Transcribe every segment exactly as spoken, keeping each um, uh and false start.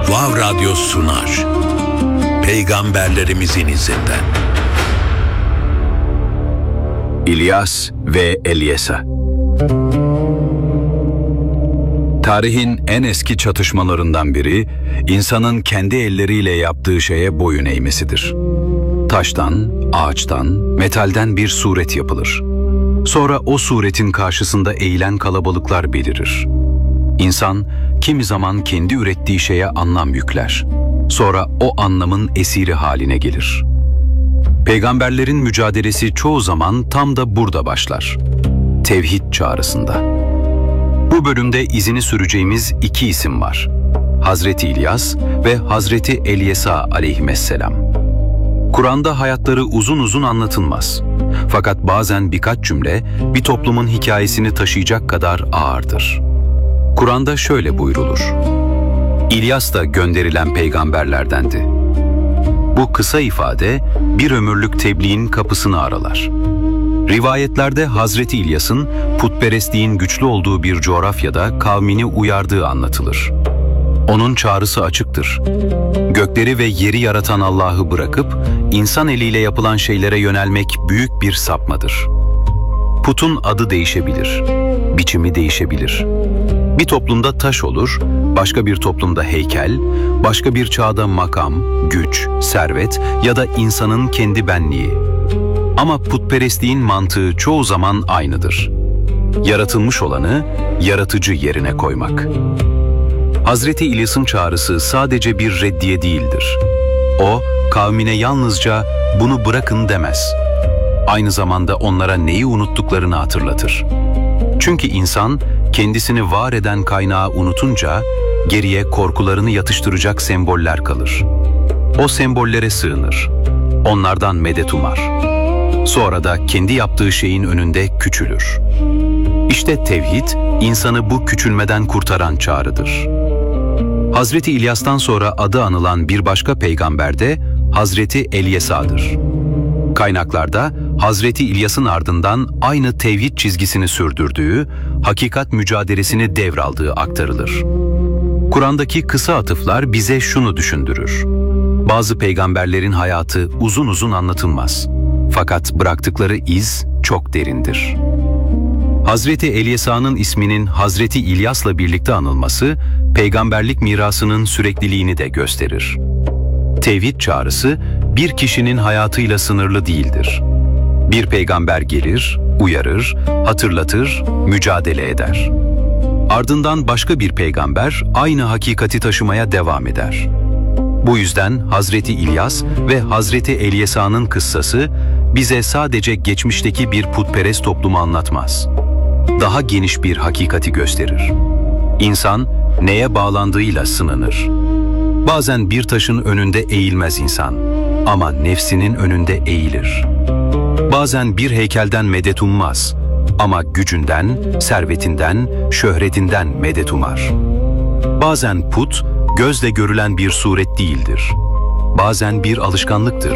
Vav Radyo sunar. Peygamberlerimizin izinden. İlyas ve Elyesa. Tarihin en eski çatışmalarından biri, insanın kendi elleriyle yaptığı şeye boyun eğmesidir. Taştan, ağaçtan, metalden bir suret yapılır. Sonra o suretin karşısında eğilen kalabalıklar belirir. İnsan, kimi zaman kendi ürettiği şeye anlam yükler. Sonra o anlamın esiri haline gelir. Peygamberlerin mücadelesi çoğu zaman tam da burada başlar. Tevhid çağrısında. Bu bölümde izini süreceğimiz iki isim var. Hazreti İlyas ve Hazreti Elyesa aleyhisselam. Kur'an'da hayatları uzun uzun anlatılmaz. Fakat bazen birkaç cümle bir toplumun hikayesini taşıyacak kadar ağırdır. Kur'an'da şöyle buyrulur: İlyas da gönderilen peygamberlerdendi. Bu kısa ifade bir ömürlük tebliğin kapısını aralar. Rivayetlerde Hazreti İlyas'ın putperestliğin güçlü olduğu bir coğrafyada kavmini uyardığı anlatılır. Onun çağrısı açıktır. Gökleri ve yeri yaratan Allah'ı bırakıp insan eliyle yapılan şeylere yönelmek büyük bir sapmadır. Putun adı değişebilir, biçimi değişebilir. Bir toplumda taş olur, başka bir toplumda heykel, başka bir çağda makam, güç, servet ya da insanın kendi benliği. Ama putperestliğin mantığı çoğu zaman aynıdır. Yaratılmış olanı yaratıcı yerine koymak. Hazreti İlyas'ın çağrısı sadece bir reddiye değildir. O, kavmine yalnızca bunu bırakın demez. Aynı zamanda onlara neyi unuttuklarını hatırlatır. Çünkü insan, kendisini var eden kaynağı unutunca, geriye korkularını yatıştıracak semboller kalır. O sembollere sığınır. Onlardan medet umar. Sonra da kendi yaptığı şeyin önünde küçülür. İşte tevhid, insanı bu küçülmeden kurtaran çağrıdır. Hazreti İlyas'tan sonra adı anılan bir başka peygamber de Hazreti Elyesa'dır. Kaynaklarda Hazreti İlyas'ın ardından aynı tevhid çizgisini sürdürdüğü, hakikat mücadelesini devraldığı aktarılır. Kur'an'daki kısa atıflar bize şunu düşündürür: bazı peygamberlerin hayatı uzun uzun anlatılmaz. Fakat bıraktıkları iz çok derindir. Hazreti Elyesa'nın isminin Hazreti İlyas'la birlikte anılması, peygamberlik mirasının sürekliliğini de gösterir. Tevhid çağrısı, bir kişinin hayatıyla sınırlı değildir. Bir peygamber gelir, uyarır, hatırlatır, mücadele eder. Ardından başka bir peygamber aynı hakikati taşımaya devam eder. Bu yüzden Hazreti İlyas ve Hazreti Elyesa'nın kıssası bize sadece geçmişteki bir putperest toplumu anlatmaz. Daha geniş bir hakikati gösterir. İnsan neye bağlandığıyla sınanır. Bazen bir taşın önünde eğilmez insan ama nefsinin önünde eğilir. Bazen bir heykelden medet ummaz ama gücünden, servetinden, şöhretinden medet umar. Bazen put, gözle görülen bir suret değildir. Bazen bir alışkanlıktır.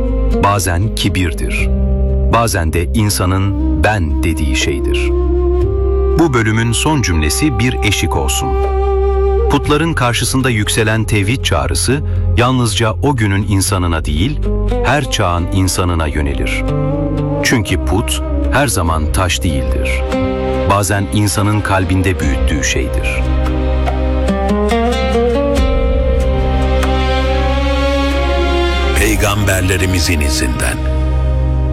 Bazen kibirdir. Bazen de insanın ben dediği şeydir. Bu bölümün son cümlesi bir eşik olsun. Putların karşısında yükselen tevhid çağrısı yalnızca o günün insanına değil, her çağın insanına yönelir. Çünkü put her zaman taş değildir. Bazen insanın kalbinde büyüttüğü şeydir. Peygamberlerimizin izinden.